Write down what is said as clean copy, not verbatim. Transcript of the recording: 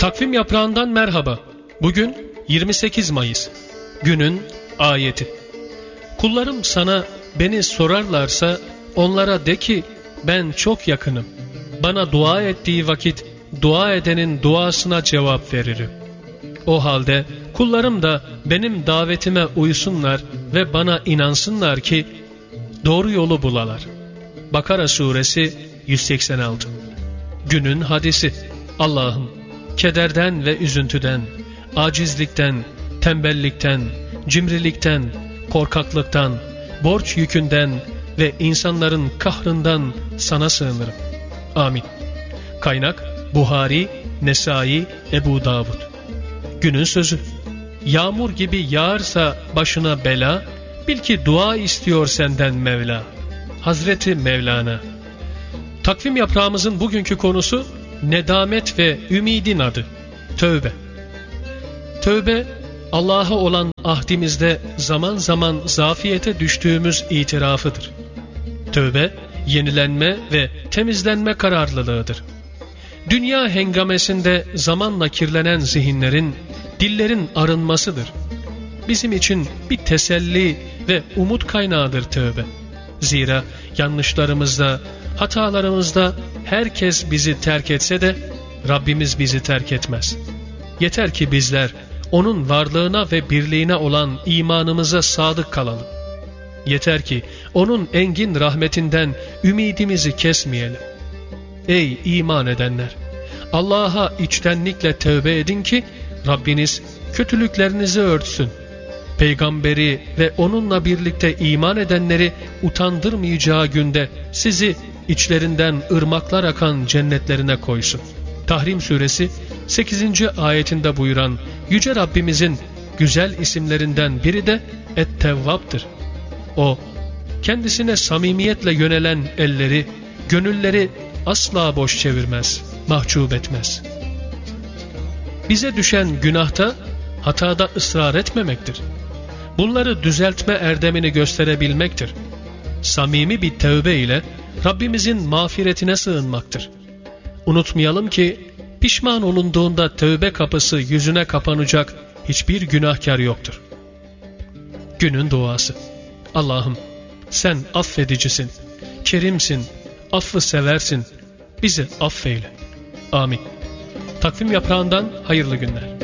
Takvim yaprağından merhaba. Bugün 28 Mayıs. Günün ayeti. Kullarım sana beni sorarlarsa onlara de ki ben çok yakınım. Bana dua ettiği vakit dua edenin duasına cevap veririm. O halde kullarım da benim davetime uysunlar ve bana inansınlar ki doğru yolu bulalar. Bakara suresi 186. Günün hadisi. Allah'ım kederden ve üzüntüden, acizlikten, tembellikten, cimrilikten, korkaklıktan, borç yükünden ve insanların kahrından sana sığınırım. Amin. Kaynak Buhari, Nesai, Ebu Davud. Günün sözü. Yağmur gibi yağarsa başına bela, bil ki dua istiyor senden Mevla. Hazreti Mevlana. Takvim yaprağımızın bugünkü konusu nedamet ve ümidin adı. Tövbe. Tövbe, Allah'a olan ahdimizde zaman zaman zafiyete düştüğümüz itirafıdır. Tövbe, yenilenme ve temizlenme kararlılığıdır. Dünya hengamesinde zamanla kirlenen zihinlerin, dillerin arınmasıdır. Bizim için bir teselli ve umut kaynağıdır tövbe. Zira yanlışlarımızda, hatalarımızda herkes bizi terk etse de Rabbimiz bizi terk etmez. Yeter ki bizler onun varlığına ve birliğine olan imanımıza sadık kalalım. Yeter ki onun engin rahmetinden ümidimizi kesmeyelim. Ey iman edenler! Allah'a içtenlikle tövbe edin ki Rabbiniz kötülüklerinizi örtsün. Peygamberi ve onunla birlikte iman edenleri utandırmayacağı günde sizi içlerinden ırmaklar akan cennetlerine koysun. Tahrim suresi 8. ayetinde buyuran Yüce Rabbimizin güzel isimlerinden biri de Et-Tevvab'dır. O, kendisine samimiyetle yönelen elleri, gönülleri asla boş çevirmez, mahcup etmez. Bize düşen günahta, hatada ısrar etmemektir. Bunları düzeltme erdemini gösterebilmektir. Samimi bir tövbe ile Rabbimizin mağfiretine sığınmaktır. Unutmayalım ki pişman olunduğunda tövbe kapısı yüzüne kapanacak hiçbir günahkar yoktur. Günün duası. Allah'ım sen affedicisin, kerimsin, affı seversin, bizi affeyle. Amin. Takvim yaprağından hayırlı günler.